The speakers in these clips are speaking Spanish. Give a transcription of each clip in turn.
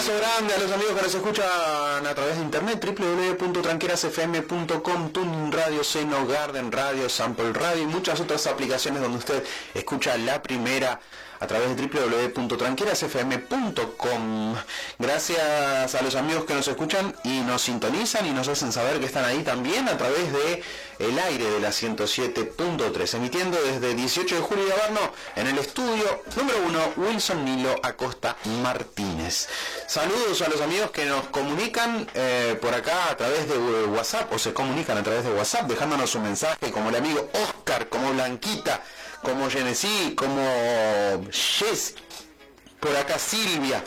abrazo grande a los amigos que nos escuchan a través de internet, www.tranquerasfm.com, Tuning Radio, Seno Garden Radio, Sample Radio y muchas otras aplicaciones donde usted escucha la primera a través de www.tranquerasfm.com. Gracias a los amigos que nos escuchan y nos sintonizan y nos hacen saber que están ahí también a través de el aire de la 107.3, emitiendo desde 18 de julio de Averno en el estudio número 1, Wilson Nilo Acosta Martínez. Saludos a los amigos que nos comunican por acá a través de WhatsApp, o se comunican a través de WhatsApp, dejándonos un mensaje, como el amigo Oscar, como Blanquita, como Genesí, como Jess, por acá Silvia.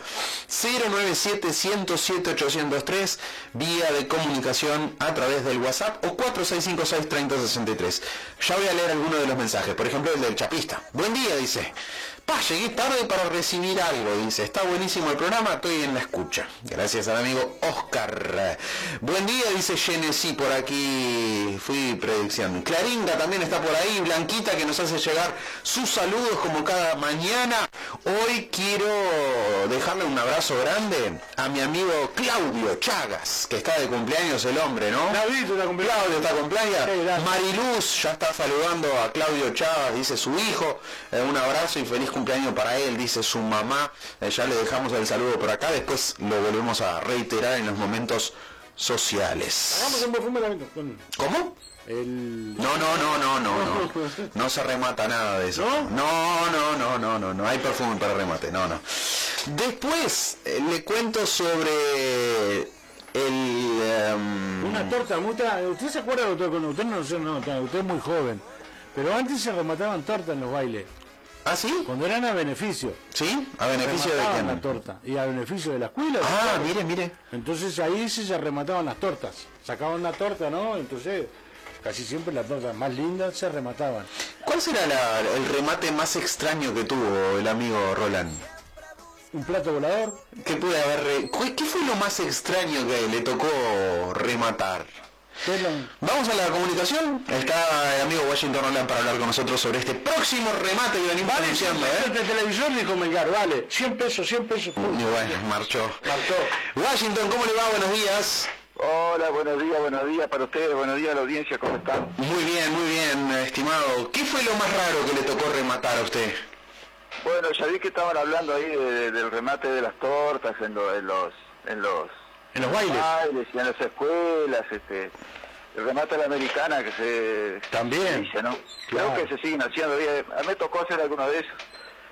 097-107-803, vía de comunicación a través del WhatsApp, o 4656-3063. Ya voy a leer algunos de los mensajes, por ejemplo el del Chapista. Buen día, dice. Llegué tarde para recibir algo, dice. Está buenísimo el programa, estoy en la escucha. Gracias al amigo Oscar. Buen día, dice Genesí, por aquí fui predicción. Clarinda también está por ahí, Blanquita, que nos hace llegar sus saludos como cada mañana. Hoy quiero dejarle un abrazo grande a mi amigo Claudio Chagas, que está de cumpleaños el hombre, ¿no? Claudio está de cumpleaños. Sí, Mariluz ya está saludando a Claudio Chagas, dice su hijo. Un abrazo y feliz cumpleaños para él, dice su mamá. Ya le dejamos el saludo por acá, después lo volvemos a reiterar en los momentos sociales. Hagamos un perfume. ¿Cómo? No se remata nada de eso. No hay perfume para remate, no. Después le cuento sobre una torta. ¿Usted se acuerda de usted? Usted es muy joven, pero antes se remataban tortas en los bailes. ¿Ah, sí? Cuando eran a beneficio. ¿Sí? ¿A beneficio de quién? La torta. Y a beneficio de la escuela. Ah, mire. Entonces ahí sí se remataban las tortas. Sacaban la torta, ¿no? Entonces casi siempre las tortas más lindas se remataban. ¿Cuál será el remate más extraño que tuvo el amigo Roland? ¿Un plato volador? ¿Qué fue lo más extraño que le tocó rematar? Vamos a la comunicación. Está el amigo Washington Roland para hablar con nosotros sobre este próximo remate que venimos anunciando. Este televisor dijo Melgar, vale, 100 pesos. Y bueno, marchó. Washington, ¿cómo le va? Buenos días. Hola, buenos días para ustedes, buenos días a la audiencia, ¿cómo están? Muy bien, estimado. ¿Qué fue lo más raro que le tocó rematar a usted? Bueno, ya vi que estaban hablando ahí del remate de las tortas en los bailes y en las escuelas, el remate a la americana que se dice, ¿no? Claro. Creo que se siguen haciendo. A mí me tocó hacer alguno de esos,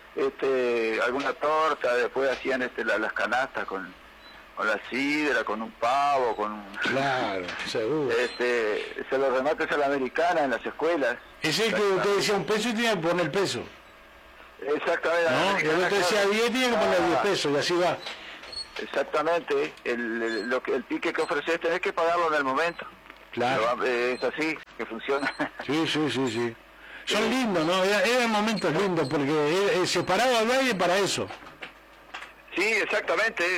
alguna torta, después hacían las canastas con la sidra, con un pavo, con un... Claro, seguro. Se los remates a la americana en las escuelas. Es el que usted decía un peso y tenía que poner peso. Exactamente. ¿No? Y usted decía 10 y tiene que poner 10 pesos y así va. Exactamente. El pique que ofreces tenés que pagarlo en el momento. Claro. Es así que funciona. Sí. Son lindos, ¿no? Eran momentos lindos porque se paraba el baile para eso. Sí, exactamente.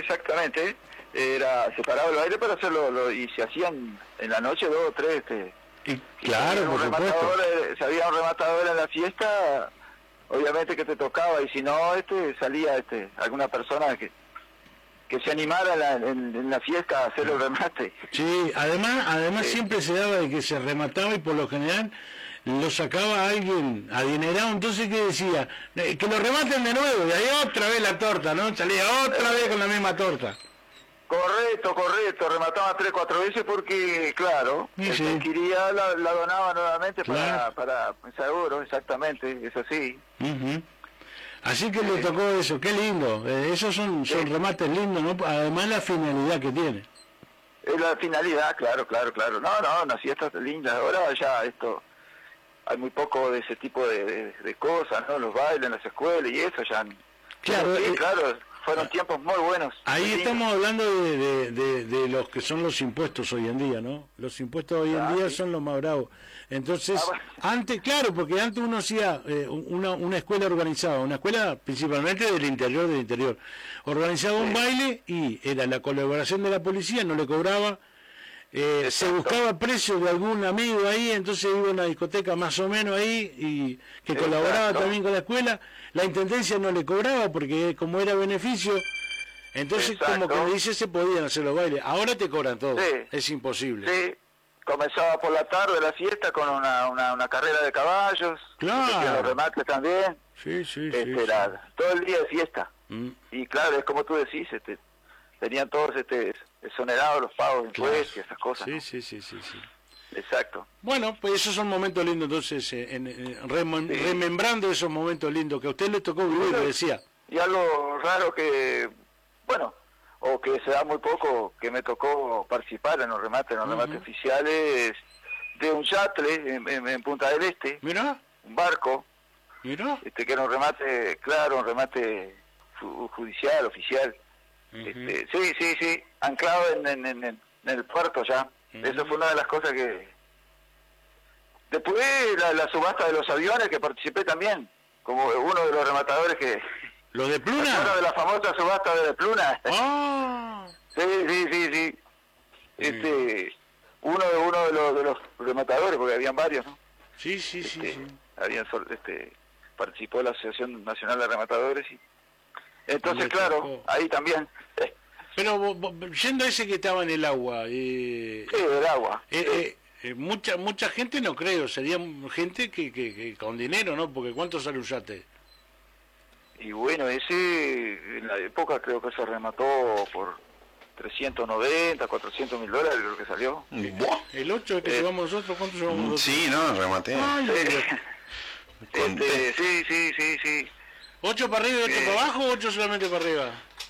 Se paraba el baile para hacerlo y se hacían en la noche 2 o 3. Claro, por supuesto. Si había un rematador en la fiesta, obviamente que te tocaba, y si no, salía alguna persona que se animara en la fiesta a hacer el remate. Sí, además siempre se daba de que se remataba y por lo general lo sacaba alguien adinerado, entonces ¿qué decía? Que lo rematen de nuevo, y ahí otra vez la torta, ¿no? Salía otra vez con la misma torta. Correcto, remataba 3 o 4 veces porque, claro, el que quería la donaba nuevamente, claro. para seguro, exactamente, eso sí. Así que le tocó eso, qué lindo, esos son remates lindos, ¿no? Además la finalidad que tiene. Es la finalidad, claro. No, las fiestas lindas, ahora ya hay muy poco de ese tipo de cosas, ¿no? Los bailes en las escuelas y eso ya... Claro, claro, fueron tiempos muy buenos. Ahí estamos hablando de los que son los impuestos hoy en día, ¿no? Los impuestos hoy en día son los más bravos. Entonces, antes, claro, porque antes uno hacía una escuela organizada, una escuela principalmente del interior, organizaba un baile y era la colaboración de la policía, no le cobraba, se buscaba precio de algún amigo ahí, entonces iba a una discoteca más o menos ahí y que colaboraba también con la escuela. La intendencia no le cobraba porque como era beneficio, Entonces, Exacto. como que me dice, se podían hacer los bailes. Ahora te cobran todo. Sí. Es imposible. Sí, comenzaba por la tarde la fiesta con una carrera de caballos. Claro. Los remates también. Sí, sí, Era todo el día de fiesta. Mm. Y claro, es como tú decís, tenían todos exonerados los pagos de impuestos y esas cosas. Sí, ¿no? sí, sí, sí, sí. Exacto. Bueno, pues esos son momentos lindos, entonces, remembrando esos momentos lindos que a usted le tocó vivir, Bueno, le decía. Y algo raro que, bueno, o que se da muy poco, que me tocó participar en los remates oficiales de un yate en Punta del Este, Mira, un barco, mira. que era un remate, claro, un remate judicial, oficial. Sí, anclado en el puerto ya. Eso fue una de las cosas que... Después la subasta de los aviones, que participé también, como uno de los rematadores que... ¿Los de Uno Pluna? de la famosa subasta de Pluna. Ah. Sí. Uno de los rematadores, porque habían varios, ¿no? Sí. Participó la Asociación Nacional de Rematadores y entonces Le claro, tocó. ahí también Pero yendo a ese que estaba en el agua, sí, el agua. mucha gente no creo, sería gente que con dinero, ¿no? Porque ¿cuánto sale un yate? Y bueno, ese en la época creo que se remató por 390, 400 mil dólares, creo que salió. Buah. El 8 que llevamos nosotros, ¿cuánto llevamos nosotros? Sí, no, rematé. Ay, Sí. 8 para arriba y 8 para abajo, o 8 solamente para arriba.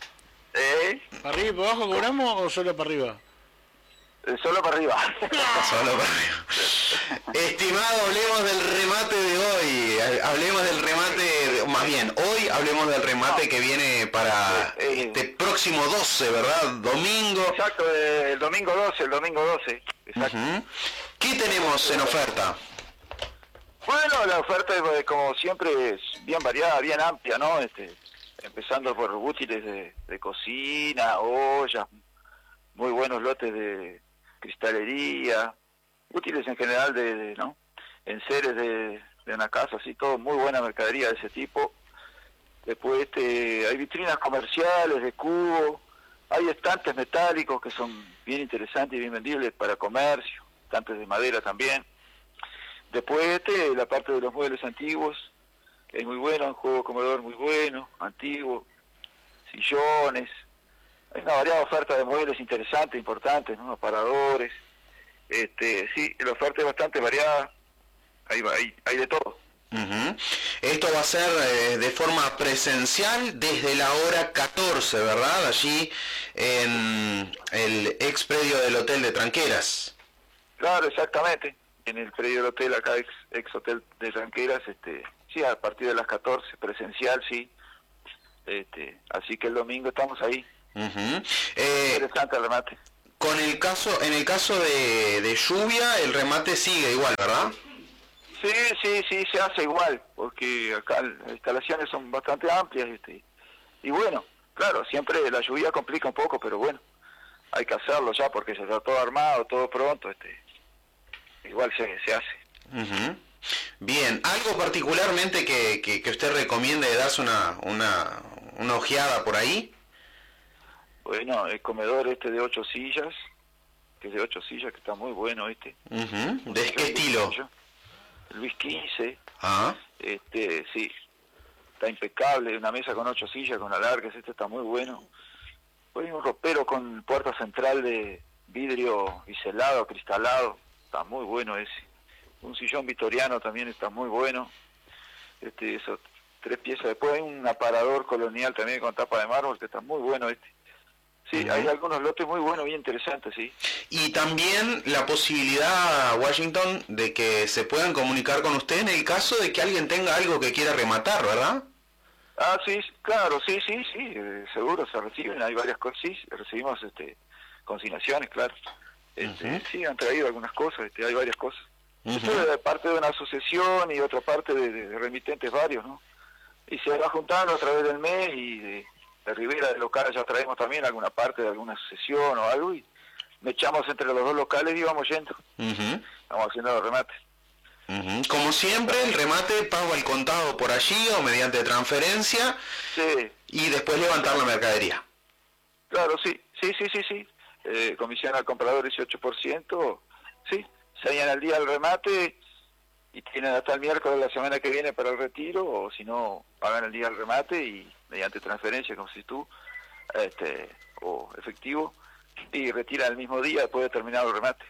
¿Para arriba y para abajo cobramos o solo para arriba? Solo para arriba. Solo para arriba. Estimado, hablemos del remate de hoy. Hablemos del remate, más bien, hoy hablemos del remate que viene para este próximo 12, ¿verdad? Domingo. Exacto, el domingo 12. Exacto. ¿Qué tenemos en oferta? Bueno, la oferta, como siempre, es bien variada, bien amplia, ¿no? Empezando por útiles de cocina, ollas, muy buenos lotes de cristalería, útiles en general ¿no? Enseres de una casa, así todo, muy buena mercadería de ese tipo. Después hay vitrinas comerciales de cubo, hay estantes metálicos que son bien interesantes y bien vendibles para comercio, estantes de madera también. Después la parte de los muebles antiguos, que es muy bueno, un juego comedor muy bueno, antiguo, sillones, hay una variada oferta de muebles interesantes, importantes, ¿no? Aparadores, sí, la oferta es bastante variada, hay de todo. Esto va a ser de forma presencial desde la hora 14, ¿verdad? Allí en el ex predio del Hotel de Tranqueras. Claro, exactamente. En el predio del hotel, acá ex hotel de Tranqueras, sí, a partir de las 14, presencial, sí. Así que el domingo estamos ahí. Interesante el remate. En el caso de lluvia, el remate sigue igual, ¿verdad? Sí, se hace igual, porque acá las instalaciones son bastante amplias, y bueno, claro, siempre la lluvia complica un poco, pero bueno, hay que hacerlo ya porque ya está todo armado, todo pronto, igual se hace. Bien, ¿algo particularmente que usted recomiende darse una ojeada por ahí? Bueno, el comedor de 8 sillas, que es de 8 sillas, que está muy bueno, ¿De qué estilo? El Luis XV, Ah. Sí, está impecable, una mesa con 8 sillas, con alargues, está muy bueno. Hay un ropero con puerta central de vidrio biselado, cristalado, está muy bueno ese. Un sillón victoriano también está muy bueno. Esos 3 piezas. Después hay un aparador colonial también con tapa de mármol que está muy bueno Sí, hay algunos lotes muy buenos, bien interesantes, sí. Y también la posibilidad, Washington, de que se puedan comunicar con usted en el caso de que alguien tenga algo que quiera rematar, ¿verdad? Ah, sí, claro, sí, seguro se reciben, hay varias cosas, sí, recibimos consignaciones, claro. Sí, han traído algunas cosas, hay varias cosas. Esto es parte de una asociación y otra parte de remitentes varios, ¿no? Y se va juntando a través del mes y de Rivera del local ya traemos también alguna parte de alguna asociación o algo y me echamos entre los dos locales y vamos yendo. Estamos haciendo los remates. Como siempre, el remate pago al contado por allí o mediante transferencia. Sí. Y después levantar la mercadería. Claro, sí. Comisión al comprador 18%, sí. Se hallan al día del remate y tienen hasta el miércoles de la semana que viene para el retiro, o si no, pagan el día del remate y mediante transferencia, como si tú, o efectivo, y retiran el mismo día después de terminar el remate.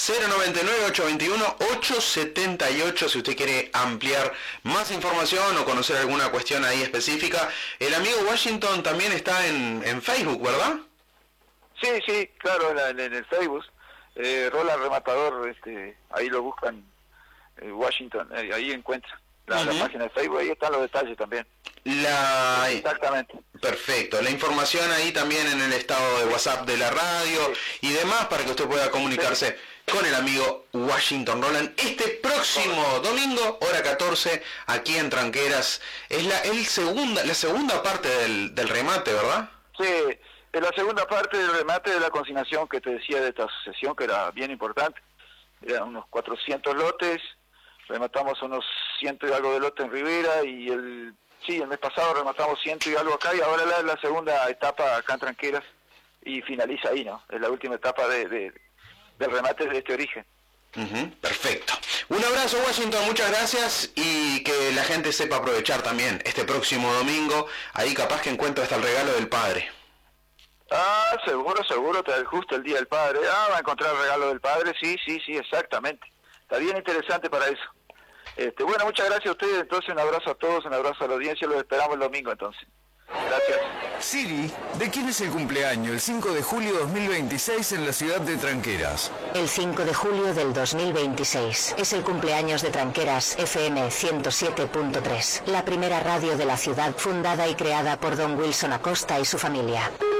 099-821-878 si usted quiere ampliar más información o conocer alguna cuestión ahí específica. El amigo Washington también está en Facebook, ¿verdad? Sí, claro, en el Facebook. Roland Rematador, ahí lo buscan, Washington, ahí encuentran la página de Facebook, ahí están los detalles también. Exactamente. Perfecto, la información ahí también en el estado de WhatsApp de la radio y demás para que usted pueda comunicarse con el amigo Washington Roland este próximo domingo, hora 14, aquí en Tranqueras. Es la segunda parte del remate, ¿verdad? Sí, es la segunda parte del remate de la consignación que te decía de esta asociación, que era bien importante. Eran unos 400 lotes, rematamos unos 100 y algo de lotes en Rivera, y el mes pasado rematamos 100 y algo acá, y ahora la segunda etapa acá en Tranqueras, y finaliza ahí, ¿no? Es la última etapa del remate de este origen. Perfecto. Un abrazo, Washington, muchas gracias, y que la gente sepa aprovechar también este próximo domingo, ahí capaz que encuentra hasta el regalo del padre. Seguro, justo el día del padre. Va a encontrar el regalo del padre, sí, exactamente. Está bien interesante para eso. Bueno, muchas gracias a ustedes, entonces un abrazo a todos, un abrazo a la audiencia, los esperamos el domingo entonces. Gracias. Siri, ¿de quién es el cumpleaños el 5 de julio de 2026 en la ciudad de Tranqueras? El 5 de julio del 2026 es el cumpleaños de Tranqueras FM 107.3, la primera radio de la ciudad fundada y creada por don Wilson Acosta y su familia.